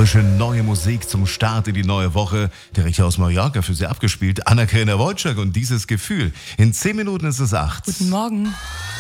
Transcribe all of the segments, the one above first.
Frische neue Musik zum Start in die neue Woche. Direkt aus Mallorca für Sie abgespielt. Anna-Karina Wojcik und dieses Gefühl. In 10 Minuten ist es 8. Guten Morgen.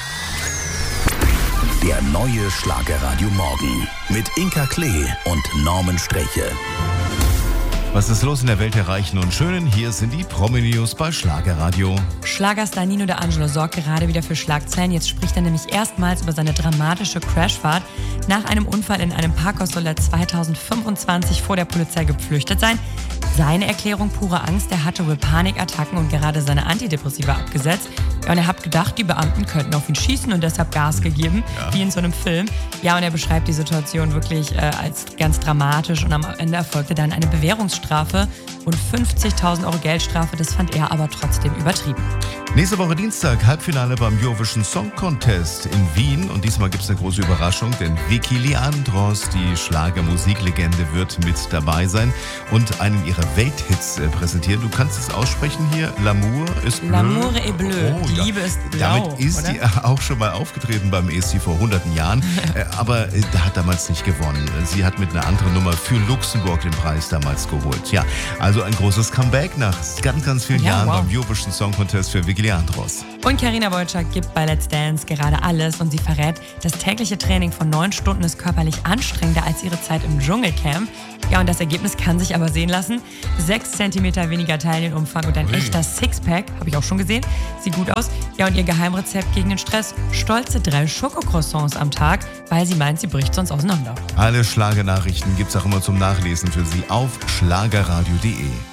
Der neue Schlagerradio Morgen mit Inka Klee und Norman Streche. Was ist los in der Welt der Reichen und Schönen? Hier sind die Promi-News bei Schlagerradio. Schlagerstar Nino D'Angelo sorgt gerade wieder für Schlagzeilen. Jetzt spricht er nämlich erstmals über seine dramatische Crashfahrt. Nach einem Unfall in einem Parkhaus soll er 2025 vor der Polizei geflüchtet sein. Seine Erklärung: pure Angst. Er hatte wohl Panikattacken und gerade seine Antidepressiva abgesetzt. Ja, und er hat gedacht, die Beamten könnten auf ihn schießen und deshalb Gas gegeben, wie in so einem Film. Ja, und er beschreibt die Situation wirklich als ganz dramatisch und am Ende erfolgte dann eine Bewährungsstrafe und 50.000 Euro Geldstrafe. Das fand er aber trotzdem übertrieben. Nächste Woche Dienstag, Halbfinale beim Eurovision Song Contest in Wien. Und diesmal gibt es eine große Überraschung, denn Vicky Leandros, die Schlagermusiklegende, wird mit dabei sein und einen ihrer Welthits präsentieren. Du kannst es aussprechen hier, L'amour est bleu. L'amour est bleu, Oh, die ja. Liebe ist blau. Damit ist oder? die auch schon mal aufgetreten beim ESC vor hunderten Jahren, aber hat damals nicht gewonnen. Sie hat mit einer anderen Nummer für Luxemburg den Preis damals geholt. Ja, also ein großes Comeback nach ganz, ganz vielen Jahren beim Eurovision Song Contest für Vicky Leandros. Und Carina Wojcik gibt bei Let's Dance gerade alles und sie verrät, das tägliche Training von 9 Stunden ist körperlich anstrengender als ihre Zeit im Dschungelcamp. Ja, und das Ergebnis kann sich aber sehen lassen. 6 cm weniger Teilnehmerumfang und ein echter Sixpack, habe ich auch schon gesehen, sieht gut aus. Ja, und ihr Geheimrezept gegen den Stress: stolze 3 Schokocroissants am Tag, weil sie meint, sie bricht sonst auseinander. Alle Schlagernachrichten gibt's auch immer zum Nachlesen für Sie auf schlagerradio.de.